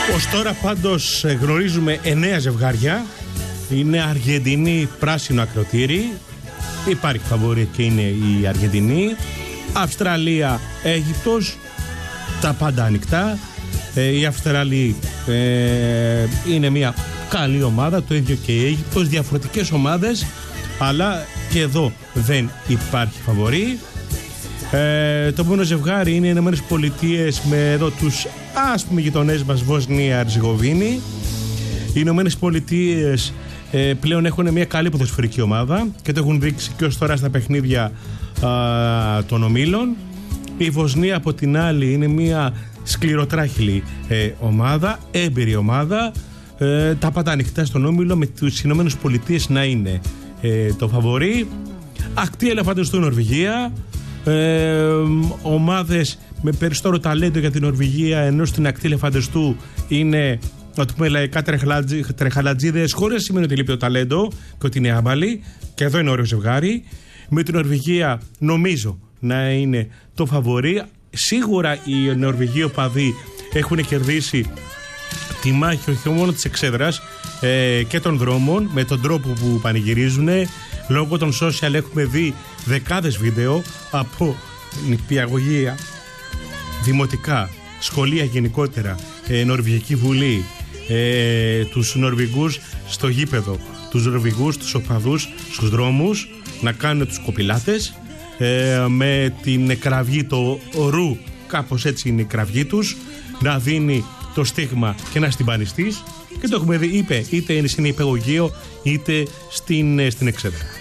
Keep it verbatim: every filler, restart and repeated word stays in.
Ως τώρα πάντως γνωρίζουμε εννέα ζευγάρια. Είναι Αργεντινή πράσινο ακροτήρι. Υπάρχει φαβορί και είναι η Αργεντινή. Αυστραλία, Αίγυπτος. Τα πάντα ανοιχτά. ε, Η Αυστραλία ε, είναι μια καλή ομάδα. Το ίδιο και η Αίγυπτος. Διαφορετικές ομάδες, αλλά και εδώ δεν υπάρχει φαβορί. Ε, το μόνο ζευγάρι είναι οι Ηνωμένες Πολιτείες με εδώ τους ας πούμε γειτονές μας, Βοσνία, Ερζεγοβίνη. Οι Ηνωμένες Πολιτείες ε, πλέον έχουν μια καλή ποδοσφαιρική ομάδα και το έχουν δείξει και ως τώρα στα παιχνίδια α, των ομίλων. Η Βοσνία από την άλλη είναι μια σκληροτράχυλη ε, ομάδα, έμπειρη ομάδα. Ε, τα πάντα ανοιχτά στον όμιλο, με τις Ηνωμένες Πολιτείες να είναι ε, το φαβορί. Ακτή ελεφαντοστού Νορβηγία. Ε, ομάδες με περισσότερο ταλέντο για την Νορβηγία, ενώ στην ακτή ελεφαντοστού είναι, να το πούμε λαϊκά, τρεχαλατζίδες, χωρίς να σημαίνει ότι λείπει το ταλέντο και ότι είναι άμπαλοι. Και εδώ είναι ωραίο ζευγάρι. Με την Νορβηγία νομίζω να είναι το φαβορί. Σίγουρα οι Νορβηγοί οπαδοί έχουν κερδίσει τη μάχη όχι μόνο της εξέδρας ε, και των δρόμων, με τον τρόπο που πανηγυρίζουν. Λόγω των social έχουμε δει δεκάδες βίντεο από νηπιαγωγεία, δημοτικά, σχολεία γενικότερα, ε, Νορβηγική Βουλή, ε, τους Νορβηγούς στο γήπεδο, τους Νορβηγούς, τους οπαδούς στους δρόμους να κάνουν τους κοπηλάτες, ε, με την κραυγή, το ρου, κάπως έτσι είναι η κραυγή τους, να δίνει το στίγμα και να συμπανιστείς. Και το έχουμε δει, είπε, είτε είναι στην υπηαγωγείο είτε στην, στην εξέδρα.